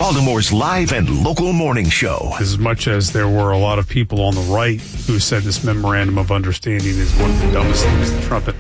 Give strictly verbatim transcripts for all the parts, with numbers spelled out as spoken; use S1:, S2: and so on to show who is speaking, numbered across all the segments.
S1: Baltimore's live and local morning show.
S2: As much as there were a lot of people on the right who said this memorandum of understanding is one of the dumbest things to trumpet.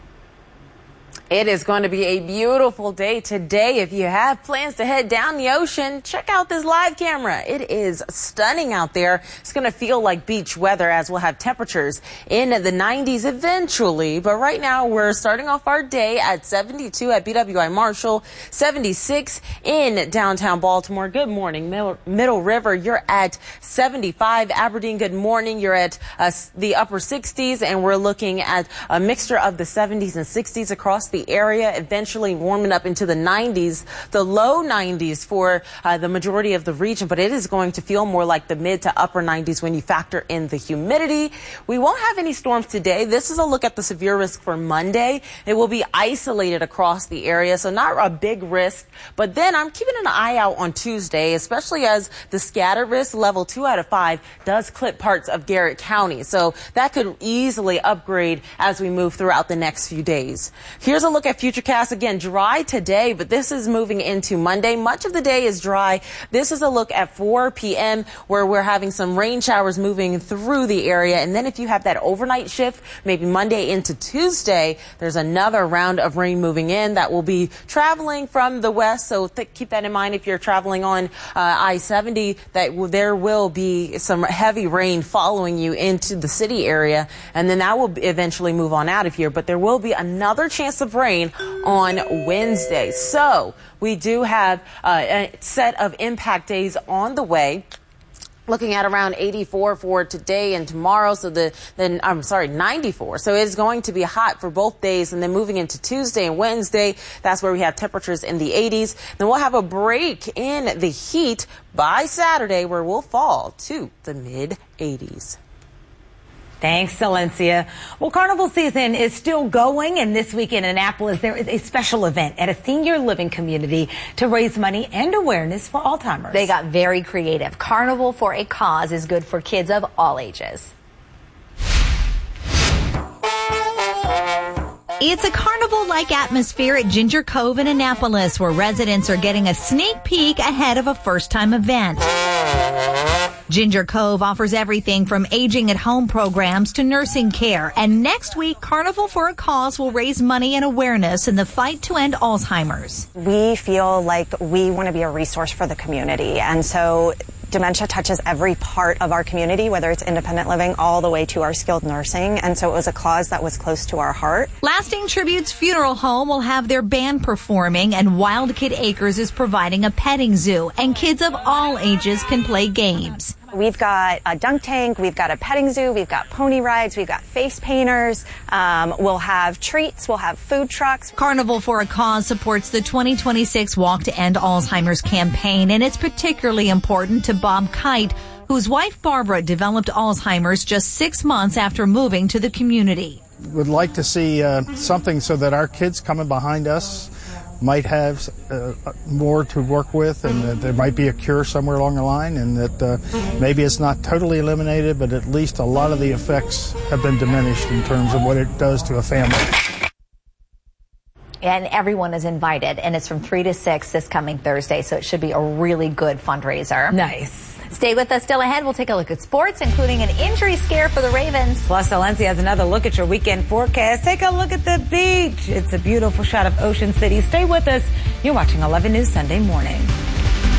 S3: It is going to be a beautiful day today. If you have plans to head down the ocean, check out this live camera. It is stunning out there. It's going to feel like beach weather as we'll have temperatures in the nineties eventually. But right now we're starting off our day at seventy-two at B W I Marshall, seventy-six in downtown Baltimore. Good morning, Middle, Middle River. You're at seventy-five. Aberdeen, good morning. You're at uh, the upper sixties, and we're looking at a mixture of the seventies and sixties across the area, eventually warming up into the nineties, the low nineties for uh, the majority of the region, but it is going to feel more like the mid to upper nineties when you factor in the humidity. We won't have any storms today. This is a look at the severe risk for Monday. It will be isolated across the area, so not a big risk, but then I'm keeping an eye out on Tuesday, especially as the scatter risk level two out of five does clip parts of Garrett County, so that could easily upgrade as we move throughout the next few days. Here's a look at Futurecast. Again, dry today, but this is moving into Monday. Much of the day is dry. This is a look at four p m where we're having some rain showers moving through the area. And then if you have that overnight shift, maybe Monday into Tuesday, there's another round of rain moving in that will be traveling from the west. So th- keep that in mind if you're traveling on uh, I seventy, that w- there will be some heavy rain following you into the city area. And then that will eventually move on out of here. But there will be another chance of rain on Wednesday. So we do have uh, a set of impact days on the way. Looking at around eighty-four for today and tomorrow. So the then I'm sorry, ninety-four. So it is going to be hot for both days. And then moving into Tuesday and Wednesday, that's where we have temperatures in the eighties. Then we'll have a break in the heat by Saturday where we'll fall to the mid eighties.
S4: Thanks, Celencia. Well, carnival season is still going, and this week in Annapolis, there is a special event at a senior living community to raise money and awareness for Alzheimer's.
S5: They got very creative. Carnival for a Cause is good for kids of all ages.
S6: It's a carnival-like atmosphere at Ginger Cove in Annapolis, where residents are getting a sneak peek ahead of a first-time event. Ginger Cove offers everything from aging-at-home programs to nursing care. And next week, Carnival for a Cause will raise money and awareness in the fight to end Alzheimer's.
S7: We feel like we want to be a resource for the community. And so dementia touches every part of our community, whether it's independent living all the way to our skilled nursing. And so it was a cause that was close to our heart.
S6: Lasting Tributes Funeral Home will have their band performing, and Wild Kid Acres is providing a petting zoo, and kids of all ages can play games.
S7: We've got a dunk tank, we've got a petting zoo, we've got pony rides, we've got face painters, um, we'll have treats, we'll have food trucks.
S6: Carnival for a Cause supports the twenty twenty-six Walk to End Alzheimer's campaign, and it's particularly important to Bob Kite, whose wife Barbara developed Alzheimer's just six months after moving to the community.
S8: Would like to see uh, something so that our kids coming behind us might have uh, more to work with, and that there might be a cure somewhere along the line, and that uh, maybe it's not totally eliminated, but at least a lot of the effects have been diminished in terms of what it does to a family.
S5: And everyone is invited, and it's from three to six this coming Thursday, so it should be a really good fundraiser.
S4: Nice.
S5: Stay with us. Still ahead, we'll take a look at sports, including an injury scare for the Ravens.
S4: Plus, Celencia has another look at your weekend forecast. Take a look at the beach. It's a beautiful shot of Ocean City. Stay with us. You're watching eleven News Sunday Morning.